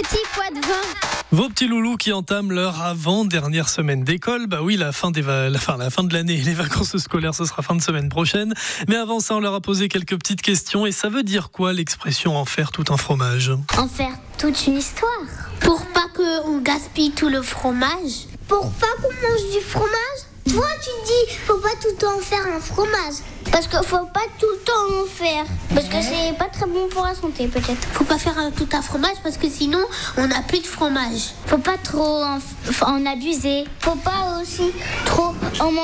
petit poids de vin. Vos petits loulous qui entament leur avant-dernière semaine d'école. Bah oui, la fin de l'année, les vacances scolaires, ce sera fin de semaine prochaine. Mais avant ça, on leur a posé quelques petites questions. Et ça veut dire quoi l'expression en faire tout un fromage? En faire toute une histoire. Pour pas qu'on gaspille tout le fromage. Pour pas qu'on mange du fromage. Toi, tu dis, faut pas tout le temps faire un fromage. Parce qu'il faut pas tout le temps en faire. Parce que c'est pas très bon pour la santé, peut-être. Faut pas faire tout un fromage parce que sinon, on n'a plus de fromage. Faut pas trop en abuser. Faut pas aussi trop en manger.